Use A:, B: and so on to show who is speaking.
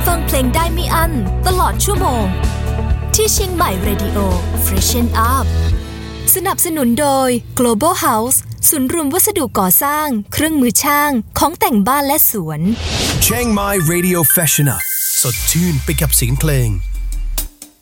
A: ฟังเพลงได้ไม่อั้นตลอดชั่วโมงที่เชียงใหม่ Radio Freshen Up สนับสนุนโดย Global House ศูนย์รวมวัสดุก่อสร้างเครื่องมือช่างของแต่งบ้านและสวน
B: Chiang Mai Radio Freshen Up สดชื่นไปกับเสียงเพลง